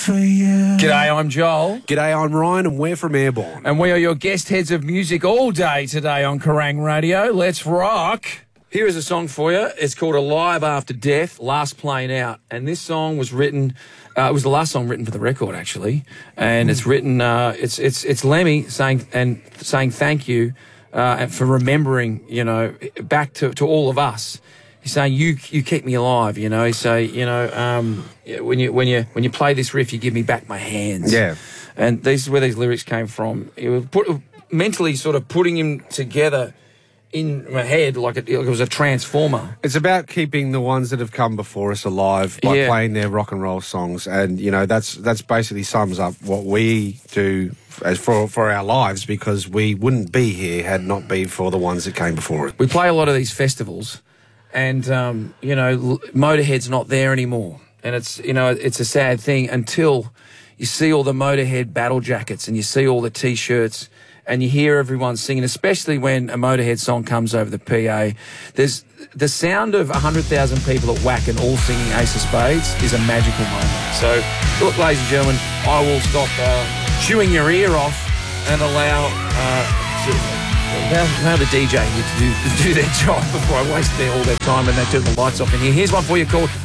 for you. G'day, I'm Joel. G'day, I'm Ryan, and we're from Airborne. And we are your guest heads of music all day today on Kerrang Radio. Let's rock. Here is a song for you. It's called Alive After Death, Last Plane Out. And this song was written, it was the last song written for the record, actually. And it's written, it's Lemmy saying thank you for remembering, you know, back to all of us. He's saying you keep me alive, you know. He say, you know, when you play this riff, you give me back my hands. Yeah. And this is where these lyrics came from. It was mentally sort of putting him together in my head like it was a transformer. It's about keeping the ones that have come before us alive by playing their rock and roll songs, and you know that's basically sums up what we do as for our lives, because we wouldn't be here had not been for the ones that came before us. We play a lot of these festivals, and you know, Motorhead's not there anymore, and it's, you know, it's a sad thing until you see all the Motorhead battle jackets and you see all the T-shirts. And you hear everyone singing, especially when a Motorhead song comes over the PA. There's the sound of 100,000 people at Wacken all singing Ace of Spades is a magical moment. So, look, ladies and gentlemen, I will stop chewing your ear off and allow the DJ here to do their job before I waste all their time and they turn the lights off in here. Here's one for you called